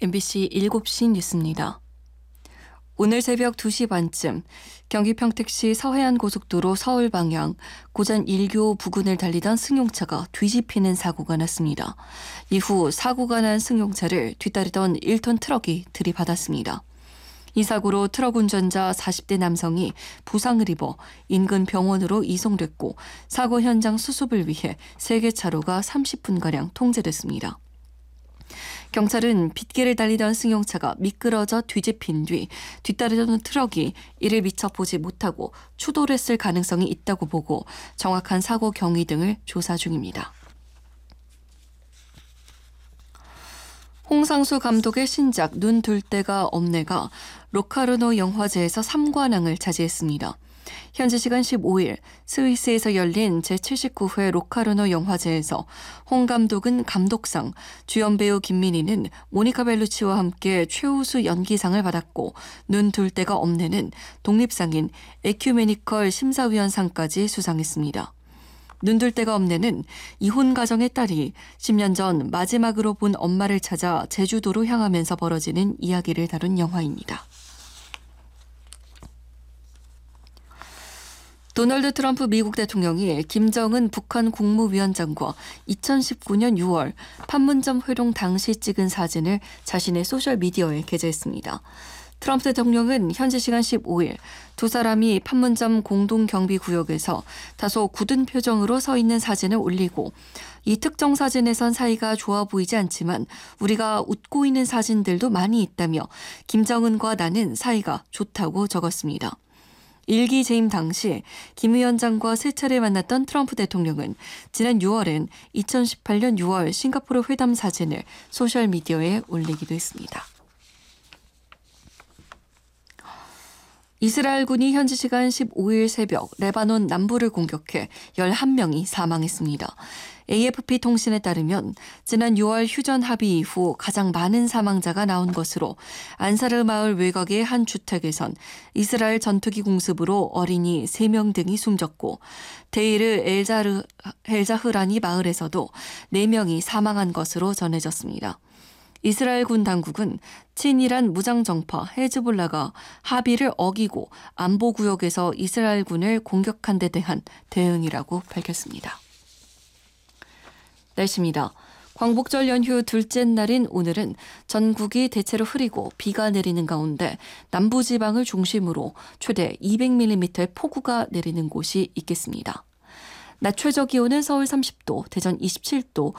MBC 7시 뉴스입니다. 오늘 새벽 2시 반쯤 경기 평택시 서해안 고속도로 서울 방향 고잔 1교 부근을 달리던 승용차가 뒤집히는 사고가 났습니다. 이후 사고가 난 승용차를 뒤따르던 1톤 트럭이 들이받았습니다. 이 사고로 트럭 운전자 40대 남성이 부상을 입어 인근 병원으로 이송됐고 사고 현장 수습을 위해 3개 차로가 30분가량 통제됐습니다. 경찰은 빗길을 달리던 승용차가 미끄러져 뒤집힌 뒤 뒤따르던 트럭이 이를 미처 보지 못하고 추돌 했을 가능성이 있다고 보고 정확한 사고 경위 등을 조사 중입니다. 홍상수 감독의 신작 눈 둘 데가 없네가 로카르노 영화제에서 3관왕을 차지했습니다. 현지 시간 15일 스위스에서 열린 제79회 로카르노 영화제에서 홍 감독은 감독상, 주연 배우 김민희는 모니카 벨루치와 함께 최우수 연기상을 받았고 눈 둘 데가 없네는 독립상인 에큐메니컬 심사위원상까지 수상했습니다. 눈 둘 데가 없네는 이혼 가정의 딸이 10년 전 마지막으로 본 엄마를 찾아 제주도로 향하면서 벌어지는 이야기를 다룬 영화입니다. 도널드 트럼프 미국 대통령이 김정은 북한 국무위원장과 2019년 6월 판문점 회동 당시 찍은 사진을 자신의 소셜미디어에 게재했습니다. 트럼프 대통령은 현지 시간 15일 두 사람이 판문점 공동경비구역에서 다소 굳은 표정으로 서 있는 사진을 올리고 이 특정 사진에선 사이가 좋아 보이지 않지만 우리가 웃고 있는 사진들도 많이 있다며 김정은과 나는 사이가 좋다고 적었습니다. 일기 재임 당시 김 위원장과 세 차례 만났던 트럼프 대통령은 지난 6월엔 2018년 6월 싱가포르 회담 사진을 소셜미디어에 올리기도 했습니다. 이스라엘군이 현지 시간 15일 새벽 레바논 남부를 공격해 11명이 사망했습니다. AFP 통신에 따르면 지난 6월 휴전 합의 이후 가장 많은 사망자가 나온 것으로 안사르 마을 외곽의 한 주택에선 이스라엘 전투기 공습으로 어린이 3명 등이 숨졌고 데이르 엘자흐라니 마을에서도 4명이 사망한 것으로 전해졌습니다. 이스라엘 군 당국은 친이란 무장정파 헤즈볼라가 합의를 어기고 안보구역에서 이스라엘 군을 공격한 데 대한 대응이라고 밝혔습니다. 날씨입니다. 광복절 연휴 둘째 날인 오늘은 전국이 대체로 흐리고 비가 내리는 가운데 남부지방을 중심으로 최대 200mm의 폭우가 내리는 곳이 있겠습니다. 낮 최저 기온은 서울 30도, 대전 27도,